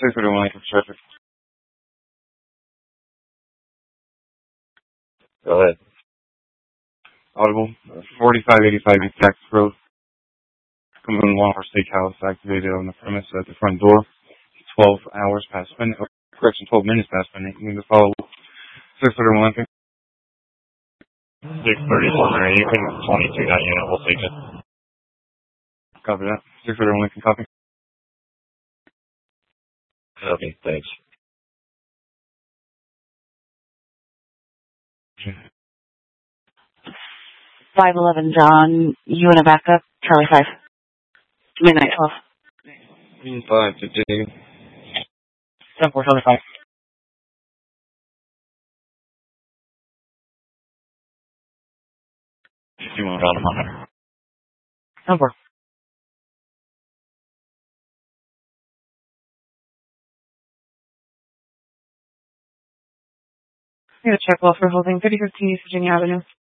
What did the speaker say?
631 Lincoln traffic. Go ahead. Audible. 4585 East Texas Road. Cumberland Walmart Steakhouse activated on the premise at the front door. 12 hours past midnight. Correction, 12 minutes past midnight. You need to follow 631 Lincoln. 631, you can 22 that unit, we'll take it. Copy that. 631 Lincoln, copy. Okay, thanks. Okay. 511 John, you in a backup, Charlie 5. Midnight 12. 5 to dig. 74 Charlie 5. You want on the monitor. 74. I'm going to check well for holding 3015 East Virginia Avenue.